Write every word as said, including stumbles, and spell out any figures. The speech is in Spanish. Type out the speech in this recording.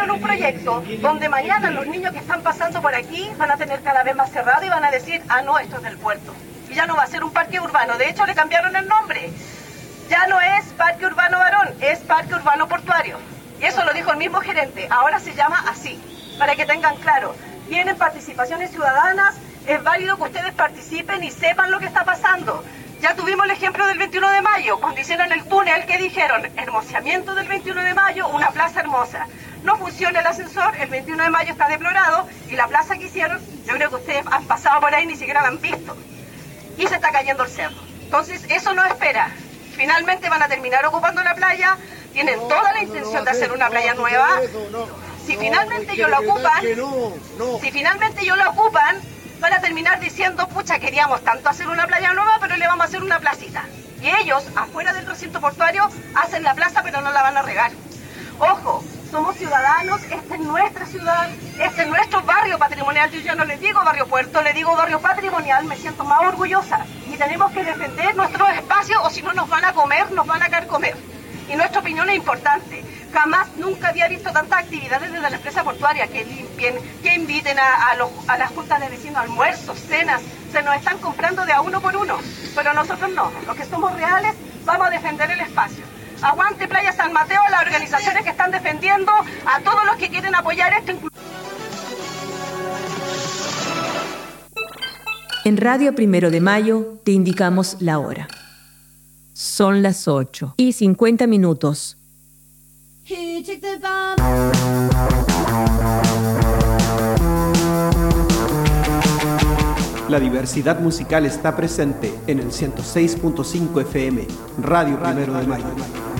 presentaron un proyecto donde mañana los niños que están pasando por aquí van a tener cada vez más cerrado y van a decir, ah, no, esto es del puerto. Y ya no va a ser un parque urbano. De hecho, le cambiaron el nombre. Ya no es Parque Urbano Barón, es Parque Urbano Portuario. Y eso lo dijo el mismo gerente. Ahora se llama así, para que tengan claro. Tienen participaciones ciudadanas, es válido que ustedes participen y sepan lo que está pasando. Ya tuvimos el ejemplo del veintiuno de mayo, cuando hicieron el túnel, que dijeron, hermoseamiento del veintiuno de mayo, una plaza hermosa. No funciona el ascensor, el veintiuno de mayo está deplorado, y la plaza que hicieron, yo creo que ustedes han pasado por ahí y ni siquiera la han visto. Y se está cayendo el cerro. Entonces, eso no espera. Finalmente van a terminar ocupando la playa, tienen toda la intención de hacer una playa nueva. Si finalmente ellos la ocupan, si finalmente ellos la ocupan, van a terminar diciendo, pucha, queríamos tanto hacer una playa nueva, pero le vamos a hacer una placita. Y ellos, afuera del recinto portuario, hacen la plaza, pero no la van a regar. Ojo, somos ciudadanos, esta es nuestra ciudad, este es nuestro barrio patrimonial. Yo ya no le digo barrio puerto, le digo barrio patrimonial, me siento más orgullosa. Y tenemos que defender nuestros espacios, o si no nos van a comer, nos van a carcomer. Y nuestra opinión es importante. Jamás, nunca había visto tantas actividades desde la empresa portuaria, que limpien, que inviten a, a, los, a las juntas de vecinos, almuerzos, cenas. Se nos están comprando de a uno por uno, pero nosotros no. Los que somos reales vamos a defender el espacio. Aguante Playa San Mateo, a las organizaciones que están defendiendo, a todos los que quieren apoyar esto. En Radio Primero de Mayo te indicamos la hora. Son las ocho y cincuenta minutos. La diversidad musical está presente en el ciento seis punto cinco F M, Radio Primero de Mayo.